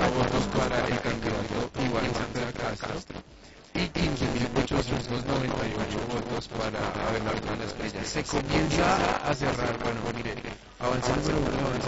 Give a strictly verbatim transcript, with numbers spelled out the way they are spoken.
votos para el candidato Iván Cepeda Castro y quince mil ochocientos noventa y ocho votos para Abelardo Lasprilla. Se comienza a cerrar, bueno, mire, avance número uno, avance